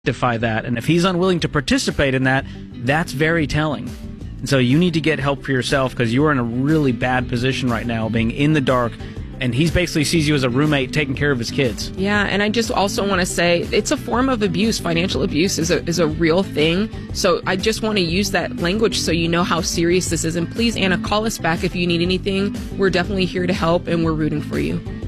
rectify that. And if he's unwilling to participate in that, that's very telling. And so you need to get help for yourself, because you are in a really bad position right now, being in the dark. And he basically sees you as a roommate taking care of his kids. Yeah, and I just also want to say it's a form of abuse. Financial abuse is a real thing. So I just want to use that language so you know how serious this is. And please, Anna, call us back if you need anything. We're definitely here to help, and we're rooting for you.